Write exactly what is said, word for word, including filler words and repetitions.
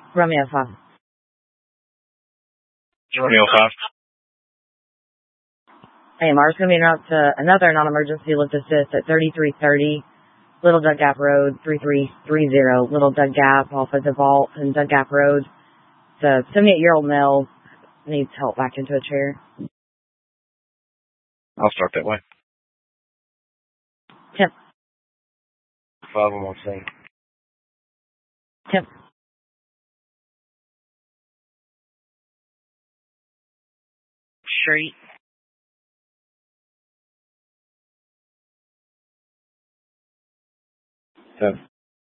Romeo five. Romeo five. A M R is going to be out to another non-emergency lift assist at thirty-three thirty Little Dug Gap Road, three three three zero Little Dug Gap off of the vault and Dug Gap Road. The seventy-eight-year-old male needs help back into a chair. I'll start that way. Tim. Five on one scene. Tim. Street. Ten.